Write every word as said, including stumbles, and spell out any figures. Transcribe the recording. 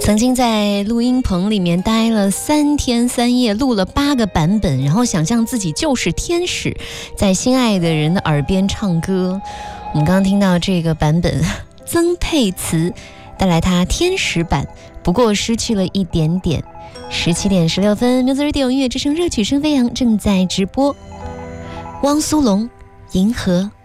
曾经在录音棚里面待了三天三夜，录了八个版本，然后想象自己就是天使，在心爱的人的耳边唱歌。我们刚刚听到这个版本，曾沛慈带来他天使版，不过失去了一点点。十七点十六分 ，Music Radio 音乐之声热曲声飞扬正在直播。汪苏泷，银河。